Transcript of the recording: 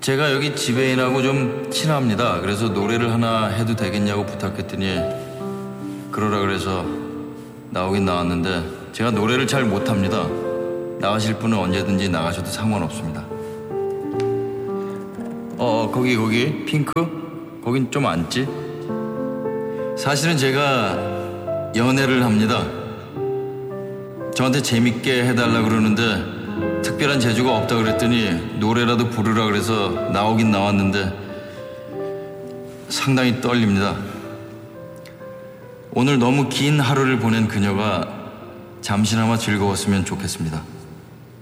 제가 여기 지배인하고 좀 친합니다. 그래서 노래를 하나 해도 되겠냐고 부탁했더니 그러라 그래서 나오긴 나왔는데 제가 노래를 잘 못합니다. 나가실 분은 언제든지 나가셔도 상관없습니다. 거기 핑크? 거긴 좀 앉지? 사실은 제가 연애를 합니다. 저한테 재밌게 해달라 그러는데 특별한 재주가 없다 그랬더니 노래라도 부르라 그래서 나오긴 나왔는데 상당히 떨립니다. 오늘 너무 긴 하루를 보낸 그녀가 잠시나마 즐거웠으면 좋겠습니다.